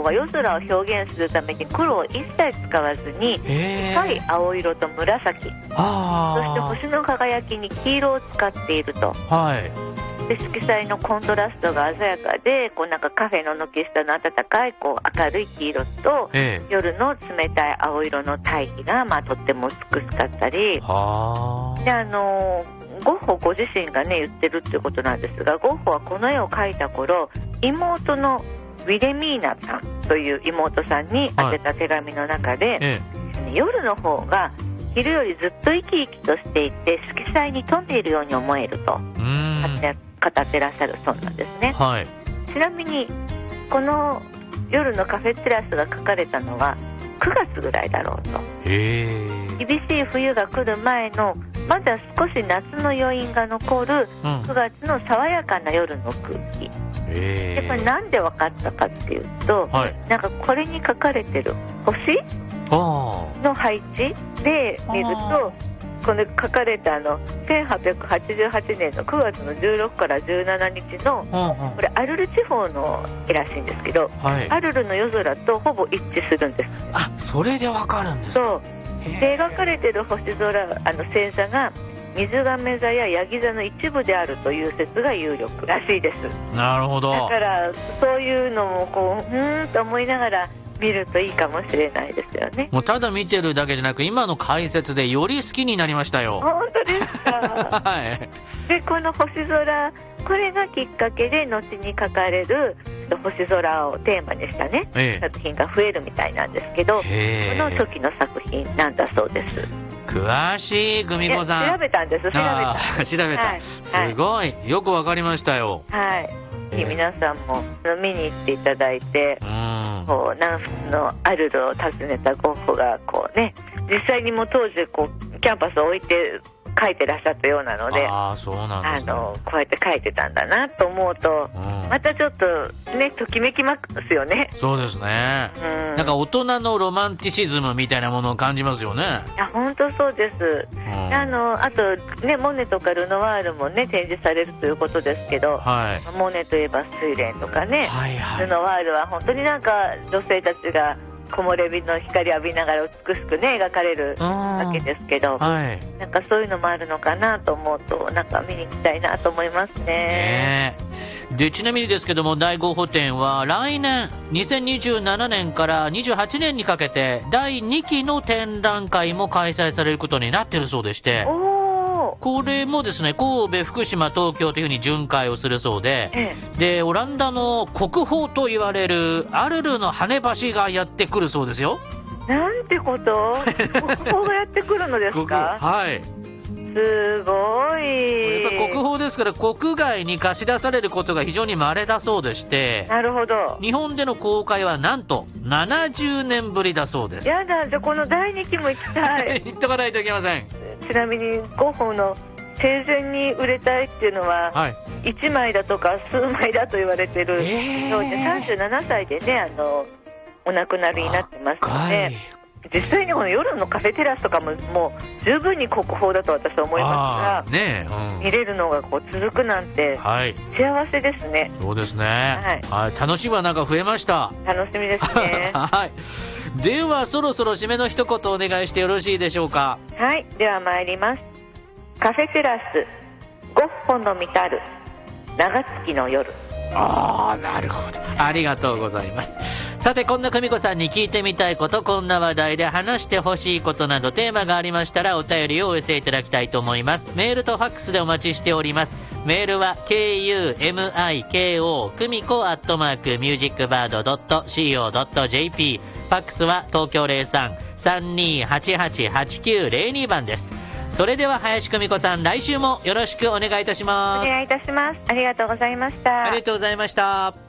は夜空を表現するために黒を一切使わずに、深い青色と紫、そして星の輝きに黄色を使っていると。で色彩のコントラストが鮮やかで、こうなんかカフェの軒下の暖かいこう明るい黄色と、夜の冷たい青色の対比が、とっても美しかったりで、ゴッホご自身がね言ってるっていうことなんですが、ゴッホはこの絵を描いた頃、妹のウィレミーナさんという妹さんに宛てた手紙の中で、夜の方が昼よりずっと生き生きとしていて色彩に富んでいるように思えると語ってらっしゃるそうなんですね。ちなみにこの夜のカフェテラスが書かれたのは9月ぐらいだろうと。厳しい冬が来る前の、まだ少し夏の余韻が残る9月の爽やかな夜の空気、これなんで分かったかっていうと、なんかこれに書かれてる星の配置で見ると、この書かれた1888年の9月の16から17日の、これアルル地方の絵らしいんですけど、アルルの夜空とほぼ一致するんです。 それでわかるんですか。 そうで描かれている星空、星座が水亀座やヤギ座の一部であるという説が有力らしいです。 なるほど。 だからそういうのもこうと思いながら見るといいかもしれないですよね。 もうただ見てるだけじゃなく、今の解説でより好きになりましたよ。 本当ですか。でこの星空、これがきっかけで後に書かれる星空をテーマにしたね、作品が増えるみたいなんですけど、この初期の作品なんだそうです。 詳しい久美子さん。 調べたんです。調べた、 すごい、よくわかりましたよ。 皆さんも見に行っていただいて、こう南仏のアルルを訪ねたゴッホがこうね、実際にも当時こうキャンパスを置いて描いてらっしゃったようなので、 そうなんですね。 こうやって描いてたんだなと思うと、またちょっとねときめきますよね。 そうですね、なんか大人のロマンティシズムみたいなものを感じますよね。 本当そうです。あとねモネとかルノワールもね展示されるということですけど、モネといえば睡蓮とかね、ルノワールは本当になんか女性たちが木漏れ日の光を浴びながら美しくね描かれるわけですけど、なんかそういうのもあるのかなと思うと、なんか見に行きたいなと思いますね。 でちなみにですけども、第ゴッホ展は来年2027年から28年にかけて第2期の展覧会も開催されることになっているそうでして、これもですね、神戸、福島、東京というふうに巡回をするそうで、でオランダの国宝と言われるアルルの羽橋がやってくるそうですよ。 なんてこと。国宝がやってくるのですか。すごい。 やっぱり国宝ですから国外に貸し出されることが非常に稀だそうでして、 なるほど。 日本での公開はなんと70年ぶりだそうです。 やだ、じゃあこの第2期も行きたい。 行っとかないといけません。 ちなみにゴッホの生前に売れたいっていうのは、1枚だとか数枚だと言われてるようで、37歳でねお亡くなりになってますので、実際にこの夜のカフェテラスとかももう十分に国宝だと私は思いますが、見れるのがこう続くなんて幸せですね。 そうですね、楽しみはなんか増えました。 楽しみですね。 ではそろそろ締めの一言お願いしてよろしいでしょうか。 では参ります。カフェテラスゴッホの見たる長月の夜。 なるほど、ありがとうございます。さてこんな久美子さんに聞いてみたいこと、こんな話題で話してほしいことなどテーマがありましたらお便りをお寄せいただきたいと思います。メールとファックスでお待ちしております。メールは KUMIKO 久美子@musicbird.co.jp、 ファックスは東京 03-3288-8902 番です。それでは林久美子さん、来週もよろしくお願いいたします。 お願いいたします。ありがとうございました。 ありがとうございました。